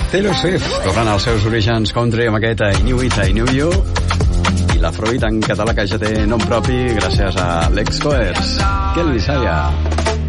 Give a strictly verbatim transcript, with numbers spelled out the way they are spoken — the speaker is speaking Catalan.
Taylor Swift, tornant als seus orígens country amb aquest I Knew It, I Knew You, i la Fruit en català que ja té nom propi gràcies a Lex Coers. Kelly Saya.